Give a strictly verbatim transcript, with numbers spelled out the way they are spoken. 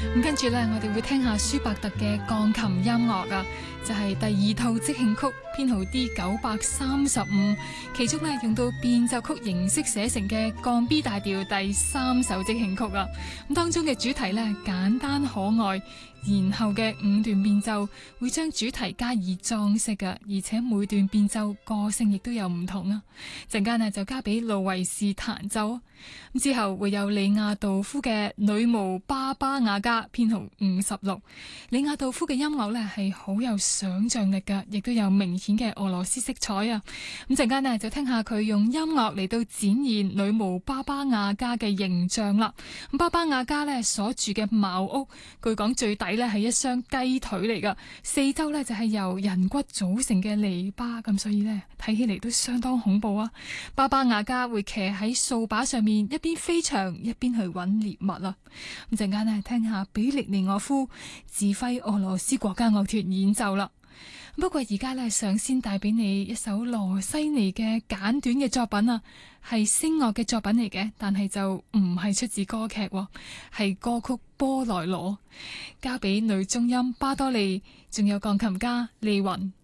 咁跟住咧，我哋會聽下舒伯特嘅鋼琴音樂啊，就係、是、第二套即興曲編號 D 九百三十五，其中咧用到變奏曲形式寫成嘅降 B 大調第三首即興曲啊。咁當中嘅主題咧簡單可愛，然後嘅五段變奏會將主題加以裝飾嘅，而且每段變奏個性亦都有唔同啊。陣間呢就交俾路維士彈奏，咁之後會有李亞道夫嘅女巫巴巴雅加編號五十六。李亞道夫嘅音樂呢係好有想象力嘅，亦都有明顯嘅俄羅斯色彩啊。咁陣間呢就聽下佢用音樂嚟到展現女巫巴巴雅加嘅形象啦。咁巴巴雅加呢所住嘅茅屋，據講最大咧係一雙雞腿嚟噶，四周咧就係由人骨組成嘅籬笆，咁所以咧睇起嚟都相當恐怖啊！巴巴雅加會騎喺掃把上面，一邊飛翔一邊去揾獵物啊！咁陣間咧聽下比列尼俄夫指揮俄羅斯國家樂團演奏啦。不過而家咧想先帶俾你一首羅西尼嘅簡短嘅作品啊，係聲樂嘅作品嚟嘅，但係就唔係出自歌劇，係歌曲波萊羅，交俾女中音巴多利，仲有鋼琴家利雲。